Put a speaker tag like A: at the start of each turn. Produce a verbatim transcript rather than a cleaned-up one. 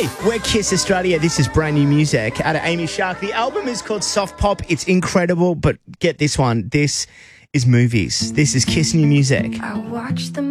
A: Hey, we're Kiss Australia. This is brand new music out of Amy Shark. The album is called Soft Pop. It's incredible, but get this one. This is movies. This is Kiss New Music.
B: I watch the